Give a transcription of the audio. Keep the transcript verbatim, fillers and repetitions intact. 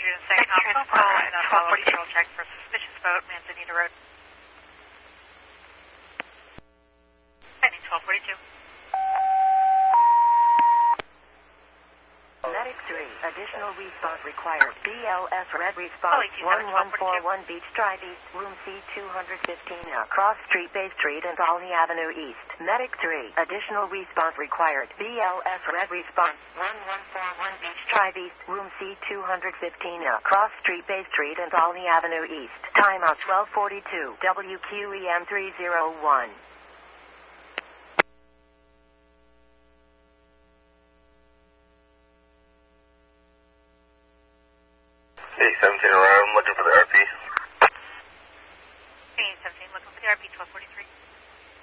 unit saying Alpha, following a follow patrol check for suspicious boat, Manzanita Road. Pending twelve forty-two. Medic three, additional response required. B L S red response one one four one Beach Drive East, room C two fifteen, across Street Bay Street and Alney Avenue East. Medic three, additional response required. B L S red response one one four one Beach Drive East, room C two fifteen, across Street Bay Street and Alney Avenue East. Timeout twelve forty-two, W Q E M three oh one. eight seventeen around, looking for the R P. eight seventeen, looking for the R P, twelve forty-three.